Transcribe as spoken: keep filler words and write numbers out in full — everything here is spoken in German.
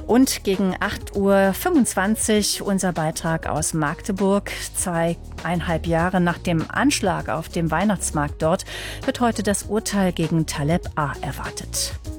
Und gegen acht Uhr fünfundzwanzig unser Beitrag aus Magdeburg. Zweieinhalb Jahre nach dem Anschlag auf dem Weihnachtsmarkt dort wird heute das Urteil gegen Taleb A. erwartet.